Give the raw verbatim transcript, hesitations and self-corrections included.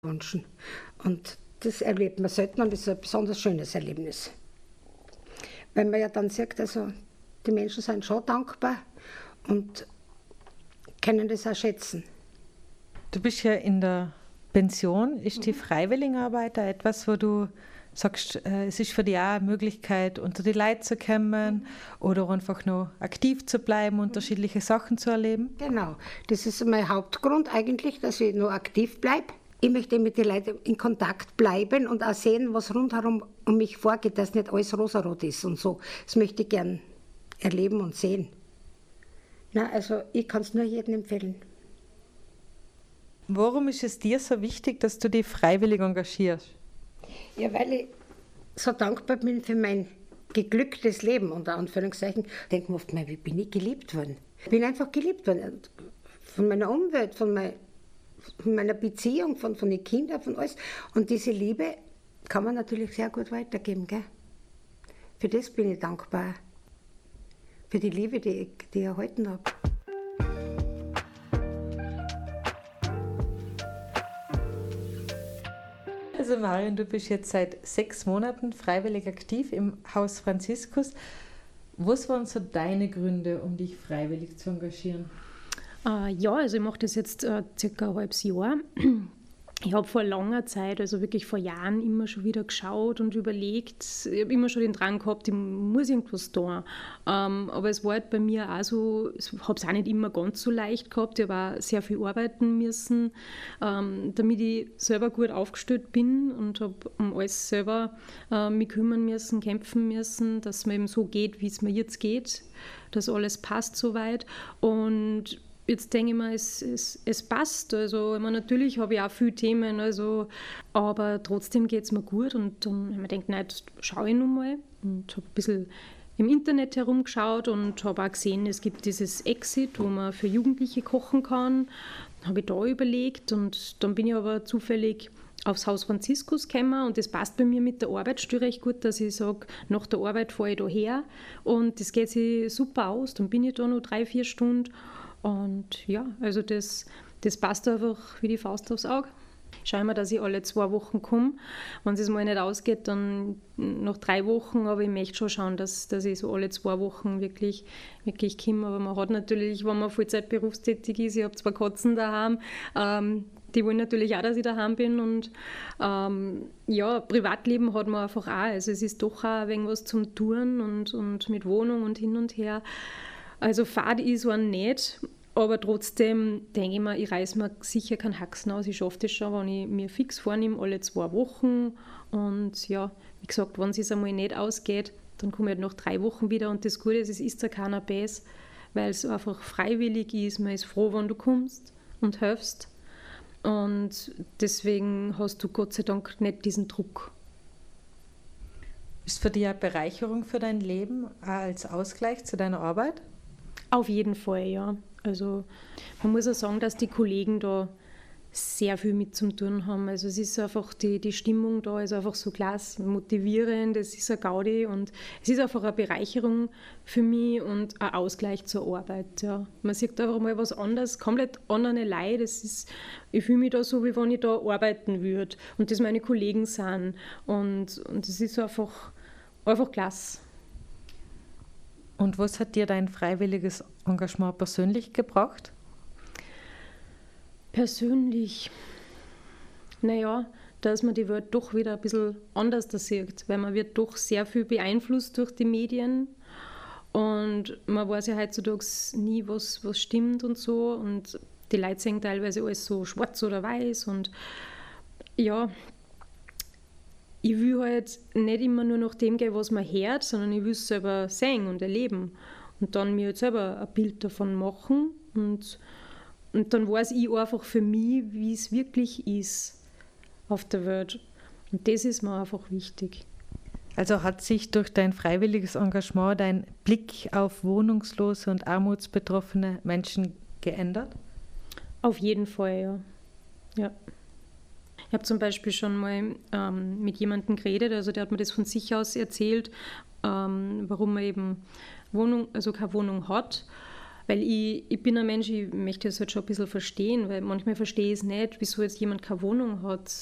wünschen. Und das erlebt man selten und das ist ein besonders schönes Erlebnis. Weil man ja dann sieht, also die Menschen sind schon dankbar und können das auch schätzen. Du bist ja in der Pension. Ist die Freiwilligenarbeit da etwas, wo du sagst, äh, es ist für dich auch eine Möglichkeit, unter die Leute zu kommen oder einfach noch aktiv zu bleiben, unterschiedliche Sachen zu erleben? Genau, das ist mein Hauptgrund eigentlich, dass ich noch aktiv bleibe. Ich möchte mit den Leuten in Kontakt bleiben und auch sehen, was rundherum um mich vorgeht, dass nicht alles rosarot ist und so. Das möchte ich gern erleben und sehen. Na, also ich kann es nur jedem empfehlen. Warum ist es dir so wichtig, dass du dich freiwillig engagierst? Ja, weil ich so dankbar bin für mein geglücktes Leben, unter Anführungszeichen. Ich denke mir oft, wie bin ich geliebt worden? Ich bin einfach geliebt worden. Von meiner Umwelt, von, mein, von meiner Beziehung, von, von den Kindern, von alles. Und diese Liebe kann man natürlich sehr gut weitergeben. Gell? Für das bin ich dankbar. Für die Liebe, die ich, die ich erhalten habe. Also Marion, du bist jetzt seit sechs Monaten freiwillig aktiv im Haus Franziskus. Was waren so deine Gründe, um dich freiwillig zu engagieren? Äh, ja, also ich mache das jetzt äh, circa ein halbes Jahr. Ich habe vor langer Zeit, also wirklich vor Jahren, immer schon wieder geschaut und überlegt. Ich habe immer schon den Drang gehabt, ich muss irgendwas tun. Ähm, aber es war halt bei mir auch so, ich habe es auch nicht immer ganz so leicht gehabt. Ich habe auch sehr viel arbeiten müssen, ähm, damit ich selber gut aufgestellt bin und habe um alles selber äh, mich kümmern müssen, kämpfen müssen, dass es mir eben so geht, wie es mir jetzt geht, dass alles passt soweit. Und jetzt denke ich mir, es, es, es passt. Also, ich meine, natürlich habe ich auch viele Themen, also, aber trotzdem geht es mir gut. Und dann habe ich mir gedacht, nein, jetzt schaue ich noch mal. Und habe ein bisschen im Internet herumgeschaut und habe auch gesehen, es gibt dieses Exit, wo man für Jugendliche kochen kann. Habe ich da überlegt und dann bin ich aber zufällig aufs Haus Franziskus gekommen und das passt bei mir mit der Arbeitsstelle recht gut, dass ich sage, nach der Arbeit fahre ich da her und das geht sich super aus. Dann bin ich da noch drei, vier Stunden. Und ja, also das, das passt einfach wie die Faust aufs Auge. Schaue immer, dass ich alle zwei Wochen komme. Wenn es mal nicht ausgeht, dann nach drei Wochen, aber ich möchte schon schauen, dass, dass ich so alle zwei Wochen wirklich, wirklich komme. Aber man hat natürlich, wenn man Vollzeit berufstätig ist, ich habe zwei Katzen daheim, ähm, die wollen natürlich auch, dass ich daheim bin. Und ähm, ja, Privatleben hat man einfach auch. Also es ist doch auch ein wenig was zum Touren und, und mit Wohnung und hin und her. Also Fahrt ist so nicht, aber trotzdem denke ich mir, ich reiße mir sicher keinen Haxen aus. Ich schaffe das schon, wenn ich mir fix vornehme, alle zwei Wochen. Und ja, wie gesagt, wenn es sich einmal nicht ausgeht, dann komme ich halt nach drei Wochen wieder. Und das Gute ist, es ist ja keiner Bäs, weil es einfach freiwillig ist. Man ist froh, wenn du kommst und hilfst. Und deswegen hast du Gott sei Dank nicht diesen Druck. Ist für dich eine Bereicherung für dein Leben, auch als Ausgleich zu deiner Arbeit? Auf jeden Fall, ja. Also man muss auch sagen, dass die Kollegen da sehr viel mit zum tun haben. Also es ist einfach, die, die Stimmung da ist einfach so klasse, motivierend, es ist eine Gaudi und es ist einfach eine Bereicherung für mich und ein Ausgleich zur Arbeit. Ja. Man sieht einfach mal was anderes, komplett andere Leute. Das ist, ich fühle mich da so, wie wenn ich da arbeiten würde und das meine Kollegen sind. Und, und das ist einfach, einfach klasse. Und was hat dir dein freiwilliges Engagement persönlich gebracht? Persönlich, naja, dass man die Welt doch wieder ein bisschen anders sieht, weil man wird doch sehr viel beeinflusst durch die Medien und man weiß ja heutzutage nie, was, was stimmt und so und die Leute sehen teilweise alles so schwarz oder weiß und ja, ich will halt nicht immer nur nach dem gehen, was man hört, sondern ich will es selber sehen und erleben und dann mir halt selber ein Bild davon machen und, und dann weiß ich einfach für mich, wie es wirklich ist auf der Welt. Und das ist mir einfach wichtig. Also hat sich durch dein freiwilliges Engagement dein Blick auf wohnungslose und armutsbetroffene Menschen geändert? Auf jeden Fall, ja. ja. Ich habe zum Beispiel schon mal ähm, mit jemandem geredet, also der hat mir das von sich aus erzählt, ähm, warum man eben Wohnung, also keine Wohnung hat. Weil ich, ich bin ein Mensch, ich möchte es halt schon ein bisschen verstehen, weil manchmal verstehe ich es nicht, wieso jetzt jemand keine Wohnung hat.